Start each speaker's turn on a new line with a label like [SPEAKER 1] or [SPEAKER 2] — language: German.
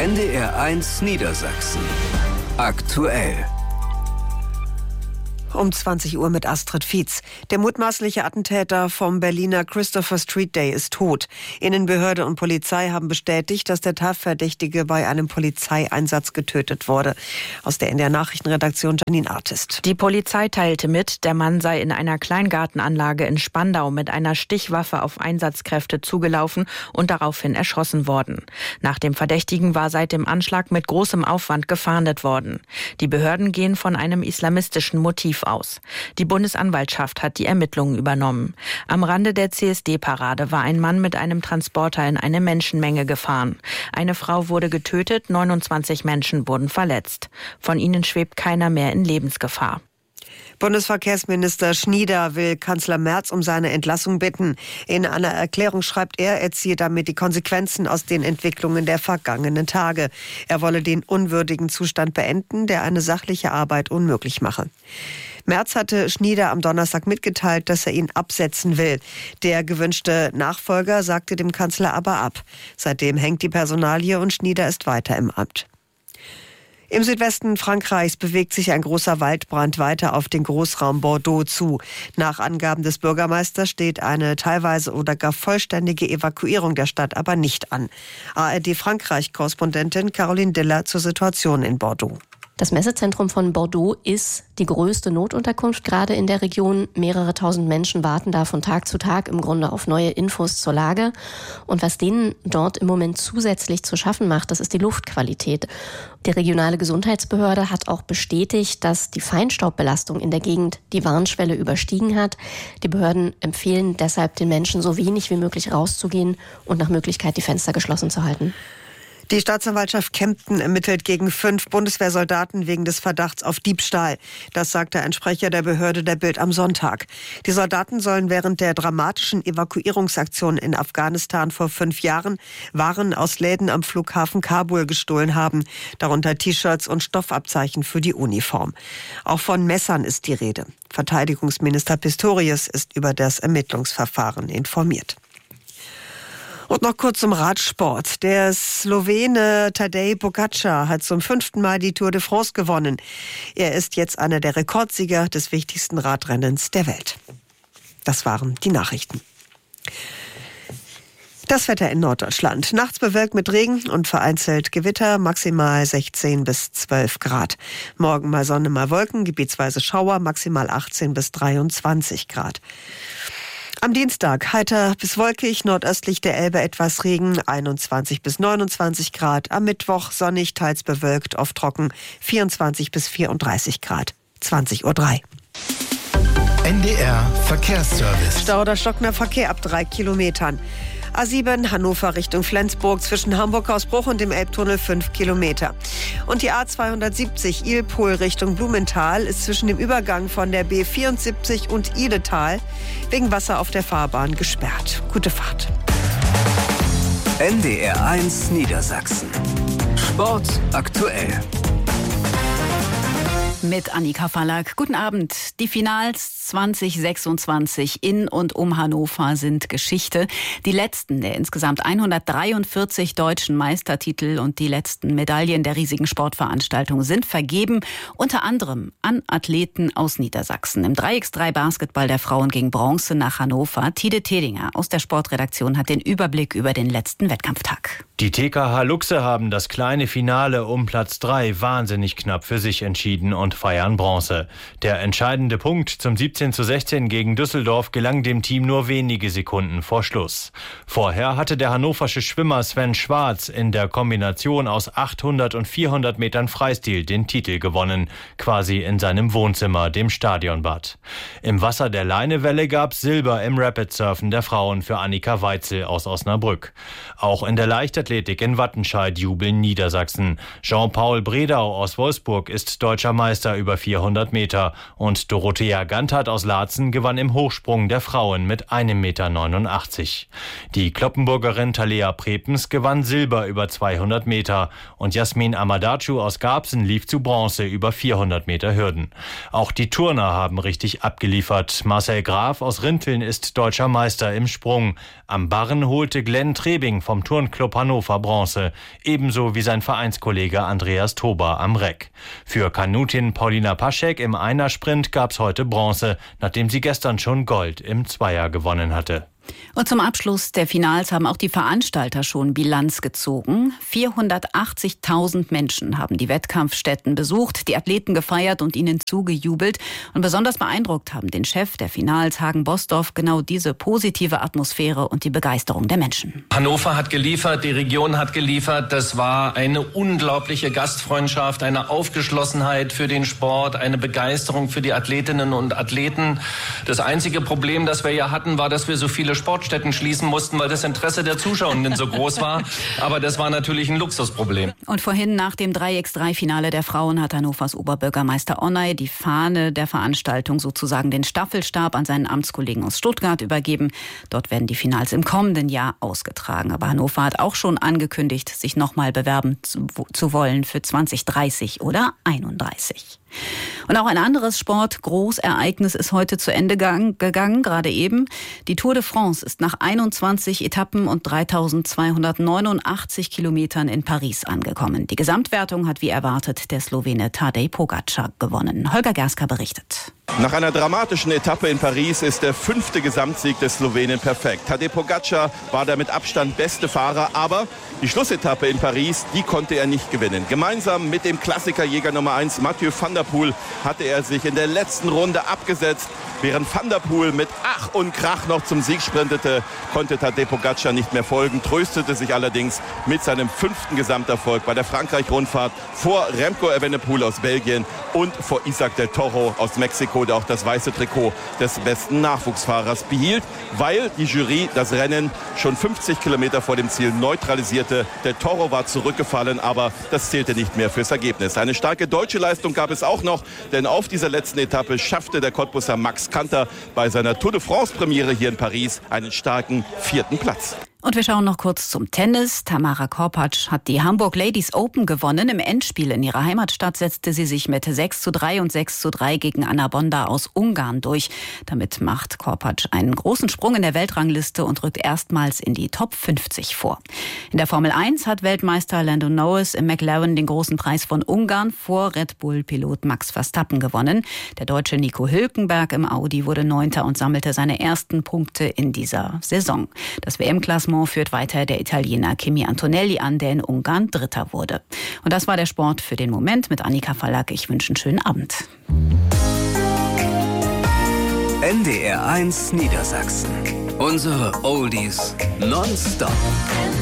[SPEAKER 1] NDR1 Niedersachsen. Aktuell.
[SPEAKER 2] Um 20 Uhr mit Astrid Fietz. Der mutmaßliche Attentäter vom Berliner Christopher Street Day ist tot. Innenbehörde und Polizei haben bestätigt, dass der Tatverdächtige bei einem Polizeieinsatz getötet wurde. Aus der NDR Nachrichtenredaktion Janine Artist.
[SPEAKER 3] Die Polizei teilte mit, der Mann sei in einer Kleingartenanlage in Spandau mit einer Stichwaffe auf Einsatzkräfte zugelaufen und daraufhin erschossen worden. Nach dem Verdächtigen war seit dem Anschlag mit großem Aufwand gefahndet worden. Die Behörden gehen von einem islamistischen Motiv aus. Die Bundesanwaltschaft hat die Ermittlungen übernommen. Am Rande der CSD-Parade war ein Mann mit einem Transporter in eine Menschenmenge gefahren. Eine Frau wurde getötet, 29 Menschen wurden verletzt. Von ihnen schwebt keiner mehr in Lebensgefahr.
[SPEAKER 2] Bundesverkehrsminister Schnieder will Kanzler Merz um seine Entlassung bitten. In einer Erklärung schreibt er ziehe damit die Konsequenzen aus den Entwicklungen der vergangenen Tage. Er wolle den unwürdigen Zustand beenden, der eine sachliche Arbeit unmöglich mache. Merz hatte Schnieder am Donnerstag mitgeteilt, dass er ihn absetzen will. Der gewünschte Nachfolger sagte dem Kanzler aber ab. Seitdem hängt die Personalie und Schnieder ist weiter im Amt. Im Südwesten Frankreichs bewegt sich ein großer Waldbrand weiter auf den Großraum Bordeaux zu. Nach Angaben des Bürgermeisters steht eine teilweise oder gar vollständige Evakuierung der Stadt aber nicht an. ARD-Frankreich-Korrespondentin Caroline Diller zur Situation in Bordeaux.
[SPEAKER 4] Das Messezentrum von Bordeaux ist die größte Notunterkunft gerade in der Region. Mehrere tausend Menschen warten da von Tag zu Tag im Grunde auf neue Infos zur Lage. Und was denen dort im Moment zusätzlich zu schaffen macht, das ist die Luftqualität. Die regionale Gesundheitsbehörde hat auch bestätigt, dass die Feinstaubbelastung in der Gegend die Warnschwelle überstiegen hat. Die Behörden empfehlen deshalb den Menschen so wenig wie möglich rauszugehen und nach Möglichkeit die Fenster geschlossen zu halten.
[SPEAKER 2] Die Staatsanwaltschaft Kempten ermittelt gegen 5 Bundeswehrsoldaten wegen des Verdachts auf Diebstahl. Das sagte ein Sprecher der Behörde der Bild am Sonntag. Die Soldaten sollen während der dramatischen Evakuierungsaktion in Afghanistan vor 5 Jahren Waren aus Läden am Flughafen Kabul gestohlen haben, darunter T-Shirts und Stoffabzeichen für die Uniform. Auch von Messern ist die Rede. Verteidigungsminister Pistorius ist über das Ermittlungsverfahren informiert. Und noch kurz zum Radsport. Der Slowene Tadej Pogačar hat zum 5. Mal die Tour de France gewonnen. Er ist jetzt einer der Rekordsieger des wichtigsten Radrennens der Welt. Das waren die Nachrichten. Das Wetter in Norddeutschland. Nachts bewölkt mit Regen und vereinzelt Gewitter, maximal 16 bis 12 Grad. Morgen mal Sonne, mal Wolken, gebietsweise Schauer, maximal 18 bis 23 Grad. Am Dienstag heiter bis wolkig, nordöstlich der Elbe etwas Regen, 21 bis 29 Grad. Am Mittwoch sonnig, teils bewölkt, oft trocken, 24 bis 34 Grad. 20:03 Uhr.
[SPEAKER 1] NDR Verkehrsservice.
[SPEAKER 2] Stau oder stockender Verkehr ab 3 Kilometern. A7 Hannover Richtung Flensburg zwischen Hamburg-Hausbruch und dem Elbtunnel 5 Kilometer. Und die A270 Ilpol Richtung Blumenthal ist zwischen dem Übergang von der B74 und Idetal wegen Wasser auf der Fahrbahn gesperrt. Gute Fahrt.
[SPEAKER 1] NDR1 Niedersachsen. Sport aktuell.
[SPEAKER 5] Mit Annika Fallack. Guten Abend. Die Finals 2026 in und um Hannover sind Geschichte. Die letzten der insgesamt 143 deutschen Meistertitel und die letzten Medaillen der riesigen Sportveranstaltung sind vergeben, unter anderem an Athleten aus Niedersachsen. Im 3x3 Basketball der Frauen ging Bronze nach Hannover. Tide Tedinger aus der Sportredaktion hat den Überblick über den letzten Wettkampftag.
[SPEAKER 6] Die TKH Luchse haben das kleine Finale um Platz 3 wahnsinnig knapp für sich entschieden und feiern Bronze. Der entscheidende Punkt zum 17:16 gegen Düsseldorf gelang dem Team nur wenige Sekunden vor Schluss. Vorher hatte der hannoversche Schwimmer Sven Schwarz in der Kombination aus 800 und 400 Metern Freistil den Titel gewonnen, quasi in seinem Wohnzimmer, dem Stadionbad. Im Wasser der Leinewelle gab's Silber im Rapid-Surfen der Frauen für Annika Weitzel aus Osnabrück. Auch in der Leichtathletik in Wattenscheid jubeln Niedersachsen. Jean-Paul Bredau aus Wolfsburg ist deutscher Meister Meister über 400 Meter. Und Dorothea Gantert aus Laatzen gewann im Hochsprung der Frauen mit 1,89 Meter. Die Cloppenburgerin Thalea Prepens gewann Silber über 200 Meter. Und Jasmin Amadacu aus Garbsen lief zu Bronze über 400 Meter Hürden. Auch die Turner haben richtig abgeliefert. Marcel Graf aus Rinteln ist deutscher Meister im Sprung. Am Barren holte Glenn Trebing vom Turnclub Hannover Bronze, ebenso wie sein Vereinskollege Andreas Tober am Reck. Für Kanutin Paulina Paschek im Einersprint gab's heute Bronze, nachdem sie gestern schon Gold im Zweier gewonnen hatte.
[SPEAKER 5] Und zum Abschluss der Finals haben auch die Veranstalter schon Bilanz gezogen. 480.000 Menschen haben die Wettkampfstätten besucht, die Athleten gefeiert und ihnen zugejubelt. Und besonders beeindruckt haben den Chef der Finals, Hagen Bosdorf, genau diese positive Atmosphäre und die Begeisterung der Menschen.
[SPEAKER 7] Hannover hat geliefert, die Region hat geliefert. Das war eine unglaubliche Gastfreundschaft, eine Aufgeschlossenheit für den Sport, eine Begeisterung für die Athletinnen und Athleten. Das einzige Problem, das wir ja hatten, war, dass wir so viele Sportstätten schließen mussten, weil das Interesse der Zuschauenden so groß war. Aber das war natürlich ein Luxusproblem.
[SPEAKER 5] Und vorhin nach dem 3x3-Finale der Frauen hat Hannovers Oberbürgermeister Onay die Fahne der Veranstaltung, sozusagen den Staffelstab, an seinen Amtskollegen aus Stuttgart übergeben. Dort werden die Finals im kommenden Jahr ausgetragen. Aber Hannover hat auch schon angekündigt, sich nochmal bewerben zu wollen für 2030 oder 31. Und auch ein anderes Sportgroßereignis ist heute zu Ende gegangen, gerade eben. Die Tour de France ist nach 21 Etappen und 3.289 Kilometern in Paris angekommen. Die Gesamtwertung hat wie erwartet der Slowene Tadej Pogačar gewonnen. Holger Gerska berichtet.
[SPEAKER 8] Nach einer dramatischen Etappe in Paris ist der 5. Gesamtsieg des Slowenen perfekt. Tadej Pogačar war der mit Abstand beste Fahrer, aber die Schlussetappe in Paris, die konnte er nicht gewinnen. Gemeinsam mit dem Klassikerjäger Nummer 1 Mathieu van der Poel hatte er sich in der letzten Runde abgesetzt. Während Van der Poel mit Ach und Krach noch zum Sieg sprintete, konnte Tadej Pogačar nicht mehr folgen, tröstete sich allerdings mit seinem 5. Gesamterfolg bei der Frankreich-Rundfahrt vor Remco Evenepoel aus Belgien und vor Isaac del Toro aus Mexiko, der auch das weiße Trikot des besten Nachwuchsfahrers behielt, weil die Jury das Rennen schon 50 Kilometer vor dem Ziel neutralisierte. Del Toro war zurückgefallen, aber das zählte nicht mehr fürs Ergebnis. Eine starke deutsche Leistung gab es auch noch, denn auf dieser letzten Etappe schaffte der Cottbusser Max Kanter bei seiner Tour de France-Premiere hier in Paris einen starken 4. Platz.
[SPEAKER 5] Und wir schauen noch kurz zum Tennis. Tamara Korpatsch hat die Hamburg Ladies Open gewonnen. Im Endspiel in ihrer Heimatstadt setzte sie sich mit 6:3 und 6:3 gegen Anna Bonda aus Ungarn durch. Damit macht Korpatsch einen großen Sprung in der Weltrangliste und rückt erstmals in die Top 50 vor. In der Formel 1 hat Weltmeister Lando Norris im McLaren den großen Preis von Ungarn vor Red Bull-Pilot Max Verstappen gewonnen. Der Deutsche Nico Hülkenberg im Audi wurde 9. und sammelte seine ersten Punkte in dieser Saison. Das WM-Klassement führt weiter der Italiener Kimi Antonelli an, der in Ungarn Dritter wurde. Und das war der Sport für den Moment mit Annika Fallack. Ich wünsche einen schönen Abend.
[SPEAKER 1] NDR 1 Niedersachsen. Unsere Oldies nonstop.